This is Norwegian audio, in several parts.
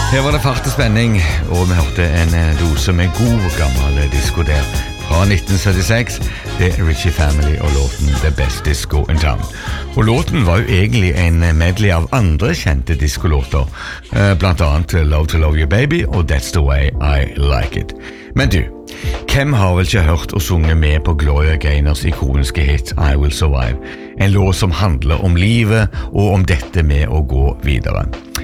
Her var det fart og spenning, og vi hørte en dose med god gammel disco der. Fra 1976, det Richie Family og låten The Best Disco in Town. Og låten var jo egentlig en medley av andre kjente discolåter, blant annet Love to Love You Baby og That's the Way I Like It. Men du, hvem har vel ikke hørt og sunget med på Gloria Gaynors ikoniske hit I Will Survive? En låt som handler om livet og om dette med å gå videre.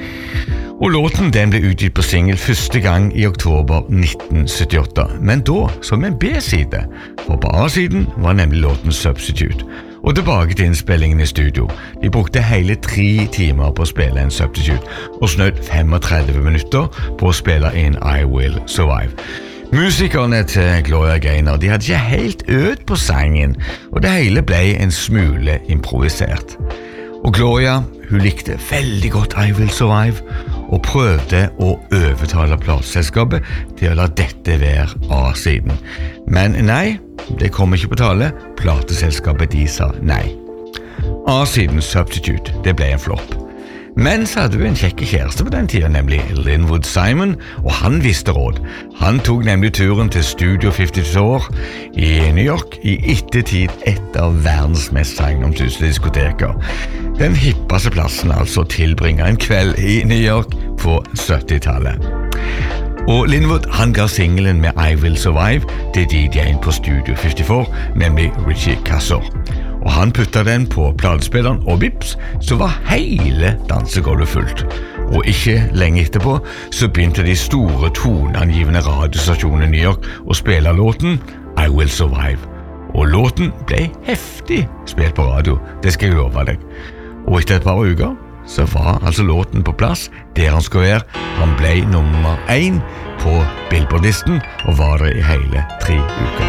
Og låten den ble utgitt på single første gang i oktober 1978, men da som en B-side, for på A-siden var nemlig låten Substitute. Og tilbake til innspillingen i studio. De brukte hele 3 timer på å spille en Substitute, og snødd 35 minutter på å spille inn I Will Survive. Musikerne til Gloria Gaynor, de hadde ikke helt øvd på sangen, og det hele ble en smule improvisert. Og Gloria, hun likte veldig godt I Will Survive, og prøvde å overtale plateselskapet til å la dette være A-siden. Men nei, det kom ikke på tale. Plateselskapet de sa nei. A-siden Substitute, det ble en flopp. Men så hadde vi en kjekke kjæreste på den tiden, nemlig Linwood Simon, og han visste råd. Han tok nemlig turen til Studio 54 i New York, i ettertid et av verdens mest sagnomsuste diskoteker. Den hippeste plassen altså tilbringer en kveld i New York på 70-tallet. Og Linwood, han ga singelen med I Will Survive til DJ-en på Studio 54, nemlig Richie Kassor. Og han puttet den på platespilleren, og vips, så var hele dansegulvet fullt. Og ikke lenge etterpå, så begynte de store toneangivende radiostasjonene i New York å spille låten I Will Survive. Og låten ble heftig spilt på radio, det skal jeg love deg. Og etter et par uker, så var altså låten på plass der han skulle være. Han ble nummer 1 på Billboard-listen, og var det i hele 3 uker.